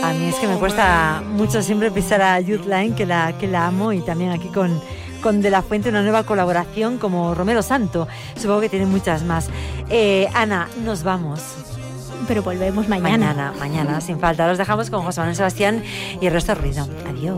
A mí es que me cuesta mucho siempre pisar a Youth Line, que la amo, y también aquí con De La Fuente, una nueva colaboración como Romero Santo. Supongo que tiene muchas más. Ana, nos vamos. Pero volvemos mañana. Mañana, sin falta. Los dejamos con José Manuel Sebastián y el resto ruido. Adiós.